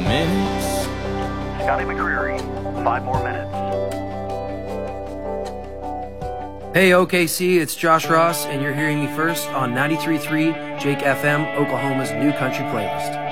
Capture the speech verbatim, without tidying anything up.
minutes. Scotty McCreery, five more minutes. Hey O K C, it's Josh Ross, and you're hearing me first on ninety-three point three Jake F M, Oklahoma's new country playlist.